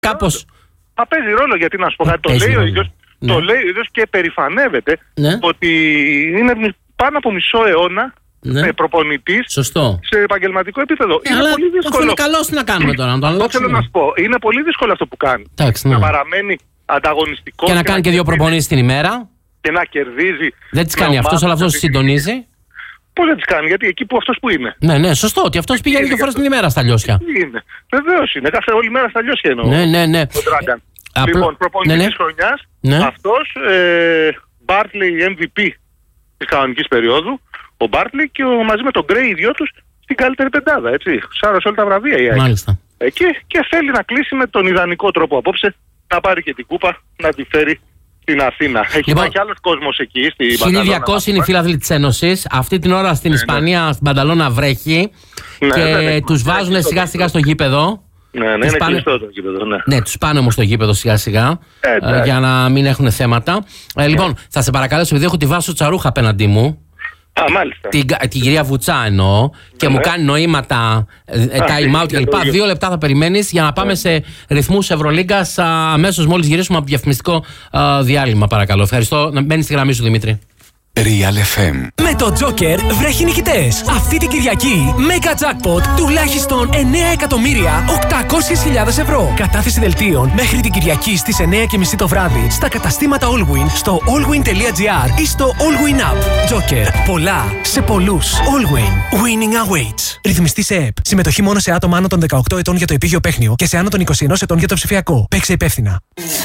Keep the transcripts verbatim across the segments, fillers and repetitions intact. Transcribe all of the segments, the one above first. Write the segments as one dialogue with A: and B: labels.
A: κάπως...
B: Θα παίζει ρόλο, γιατί να σου πω κάτι, το λέει ο ίδιος, ναι. το λέει ο ίδιος και περηφανεύεται, ναι. ότι είναι πάνω από μισό αιώνα, ναι. προπονητής.
A: Σωστό.
B: Σε επαγγελματικό επίπεδο.
A: Ε,
B: είναι
A: αλλά
B: πολύ δύσκολο.
A: Είναι καλός, τι να κάνουμε τώρα, να το αλλάξουμε.
B: Θέλω να σου πω, είναι πολύ δύσκολο αυτό που κάνει.
A: Τάξ, ναι.
B: Να παραμένει ανταγωνιστικό.
A: Και να κάνει και, και δύο προπονήσεις την ημέρα.
B: Και να κερδίζει.
A: Δεν τις κάνει αυτός, αλλά αυτός συντονίζει.
B: Πώς δεν τις κάνει, γιατί εκεί που αυτός που είναι.
A: Ναι, ναι, σωστό, ότι αυτός πηγαίνει δύο φορές την ημέρα στα Λιώσια.
B: Είναι. Βεβαίως είναι. Κάθε όλη μέρα στα Λιώσια εννοώ.
A: Ναι, ναι, ναι.
B: Ο Dragan.
A: Απλ...
B: Λοιπόν, προπονητής
A: ναι, ναι.
B: της χρονιάς,
A: ναι.
B: αυτός, ε, Bartley εμ βι πι της κανονικής περίοδου, ο Bartley και ο, μαζί με τον Gray οι δυο τους στην καλύτερη πεντάδα, έτσι. Σάρωσε όλα τα βραβεία η ΑΕΚ.
A: Μάλιστα.
B: Ε, και, και θέλει να κλείσει με τον ιδανικό τρόπο απόψε, να πάρει και την κούπα, να τη φέρει στην Αθήνα. Έχει
A: λοιπόν,
B: πάει κι άλλος κόσμος εκεί, στην
A: χίλια διακόσιοι είναι οι φίλαθλοι της Ένωσης. Αυτή την ώρα στην ναι, Ισπανία, ναι. στην Πανταλώνα βρέχει, ναι, και ναι, ναι, τους ναι, βάζουν ναι, σιγά σιγά στο γήπεδο.
B: Ναι, ναι, είναι πάνε... κλειστό το γήπεδο, ναι.
A: Ναι, τους πάνε όμως στο γήπεδο σιγά σιγά, ε, ε, για να μην έχουν θέματα. Ε, λοιπόν, yeah. θα σε παρακαλέσω, επειδή έχω τη Βάσο Τσαρούχα απέναντί μου.
B: Α, μάλιστα.
A: Την, την κυρία Βουτσά εννοώ, και yeah. μου κάνει νοήματα, time out κλπ. Δύο λεπτά θα περιμένεις για να πάμε yeah. σε ρυθμούς Ευρωλίγκας αμέσως μόλις γυρίσουμε από διαφημιστικό α, διάλειμμα, παρακαλώ. Ευχαριστώ. Να μπαίνεις στη γραμμή σου, Δημήτρη.
C: Real εφ εμ.
D: Με το Joker βρέχει νικητές. Αυτή την Κυριακή, Mega Jackpot τουλάχιστον εννέα εκατομμύρια οκτακόσιες χιλιάδες ευρώ. Κατάθεση δελτίων μέχρι την Κυριακή στις εννέα και μισή το βράδυ στα καταστήματα Allwin, στο allwin.gr ή στο Allwin App. Joker. Πολλά σε πολλούς. Allwin. Winning awaits. Ρυθμιστή σε ΕΠ. Συμμετοχή μόνο σε άτομα άνω των δεκαοκτώ ετών για το επίγειο παίχνιο και σε άνω των είκοσι ένα ετών για το ψηφιακό. Παίξε υπεύθυνα.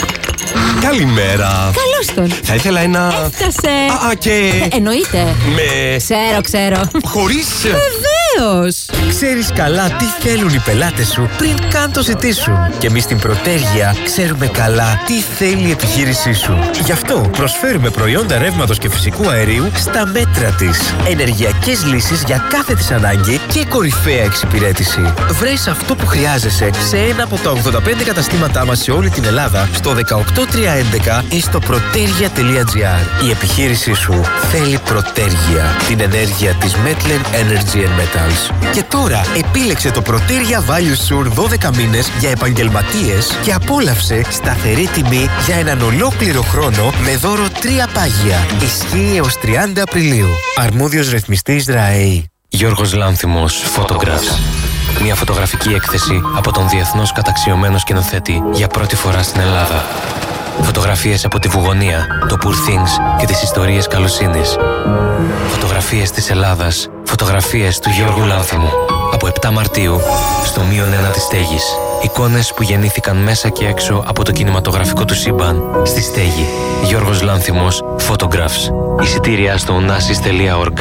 E: Καλημέρα.
F: Καλώς τον.
E: Θα ήθελα ένα...
F: Έφτασε.
E: Α, και...
F: Εννοείται.
E: Με...
F: Ξέρω, ξέρω.
E: Χωρίς...
F: Βεβαίως.
E: Ξέρεις καλά τι θέλουν οι πελάτες σου πριν καν το ζητήσουν. Και εμείς στην Προτέργεια ξέρουμε καλά τι θέλει η επιχείρησή σου. Γι' αυτό προσφέρουμε προϊόντα ρεύματος και φυσικού αερίου στα μέτρα της. Ενεργειακές λύσεις για κάθε της ανάγκη και κορυφαία εξυπηρέτηση. Βρες αυτό που χρειάζεσαι σε ένα από τα ογδόντα πέντε καταστήματά μας σε όλη την Ελλάδα, στο δεκαοκτώ τριακόσια έντεκα ή στο protergia τελεία gr. Η επιχείρησή σου θέλει Προτέργεια, την ενέργεια της Metlen Energy and Metals. Και τώρα επίλεξε το Protergia Value Sur δώδεκα μήνες για επαγγελματίες και απόλαυσε σταθερή τιμή για έναν ολόκληρο χρόνο με δώρο τρία πάγια. Ισχύει έως τριάντα Απριλίου. Αρμόδιος ρυθμιστής ΡΑΕΗ. Γιώργος Λάνθιμος, Photographs. Μια φωτογραφική έκθεση από τον διεθνώς καταξιωμένο σκηνοθέτη για πρώτη φορά στην Ελλάδα. Φωτογραφίες από τη Βουγωνία, το Poor Things και τις ιστορίες καλοσύνης. Φωτογραφίες της Ελλάδας, φωτογραφίες του Γιώργου Λάνθιμου. Από επτά Μαρτίου, στο μείον ένα της Στέγης. Εικόνες που γεννήθηκαν μέσα και έξω από το κινηματογραφικό του σύμπαν, στη Στέγη. Γιώργος Λάνθιμος, Photographs. Εισιτήρια στο unasis τελεία org.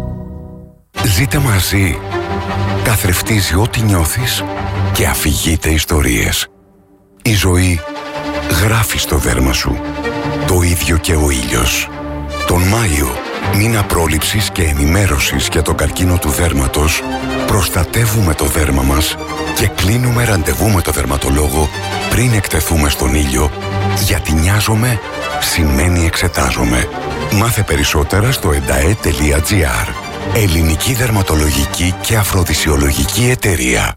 C: Ζήτε μαζί. Καθρεφτίζει ό,τι νιώθεις και αφηγείται ιστορίες. Η ζωή γράφει στο δέρμα σου. Το ίδιο και ο ήλιος. Τον Μάιο, μήνα πρόληψης και ενημέρωσης για το καρκίνο του δέρματος, προστατεύουμε το δέρμα μας και κλείνουμε ραντεβού με το δερματολόγο πριν εκτεθούμε στον ήλιο, γιατί νοιάζομαι σημαίνει εξετάζομαι. Μάθε περισσότερα στο εντα-ε τελεία τζι άρ. Ελληνική Δερματολογική και Αφροδισιολογική Εταιρεία.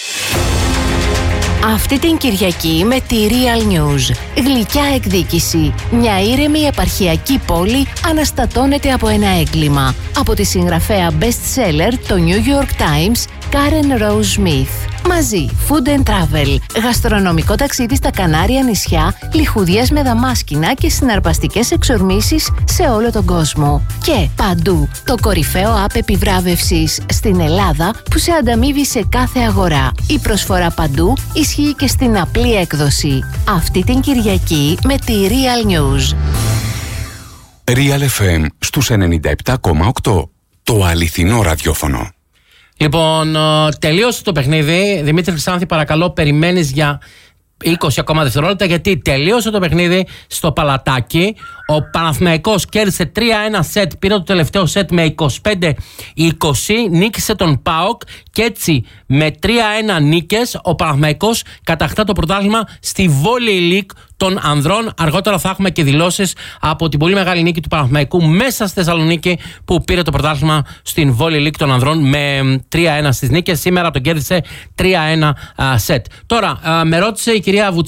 G: Αυτή την Κυριακή με τη Real News. Γλυκιά εκδίκηση. Μια ήρεμη επαρχιακή πόλη αναστατώνεται από ένα έγκλημα. Από τη συγγραφέα best-seller το New York Times, Karen Rose Smith. Μαζί, Food and Travel, γαστρονομικό ταξίδι στα Κανάρια νησιά, λιχουδιές με δαμάσκηνα και συναρπαστικές εξορμήσεις σε όλο τον κόσμο. Και παντού, το κορυφαίο app επιβράβευσης στην Ελλάδα που σε ανταμείβει σε κάθε αγορά. Η προσφορά παντού ισχύει και στην απλή έκδοση. Αυτή την Κυριακή με τη Real News.
C: Real εφ εμ στους ενενήντα επτά κόμμα οκτώ. Το αληθινό ραδιόφωνο.
A: Λοιπόν, τελείωσε το παιχνίδι. Δημήτρη Χρυσάνθη, παρακαλώ, περιμένεις για είκοσι ακόμα δευτερόλεπτα, γιατί τελείωσε το παιχνίδι στο Παλατάκι. Ο Παναθηναϊκός κέρδισε τρία ένα σετ, πήρε το τελευταίο σετ με είκοσι πέντε είκοσι, νίκησε τον ΠΑΟΚ και έτσι με τρία ένα νίκες ο Παναθηναϊκός κατακτά το πρωτάθλημα στη Volley League των ανδρών. Αργότερα θα έχουμε και δηλώσεις από την πολύ μεγάλη νίκη του Παναθηναϊκού μέσα στη Θεσσαλονίκη, που πήρε το πρωτάθλημα στην Volley League των ανδρών με τρία ένα στις νίκες. Σήμερα τον κέρδισε τρία ένα σετ. Τώρα, με ρώτησε η κυρία Βουτσά